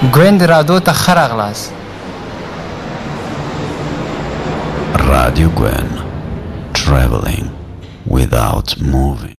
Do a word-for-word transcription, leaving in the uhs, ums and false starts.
Gwend radio ta kharaglas. Radio Gwen, traveling without moving.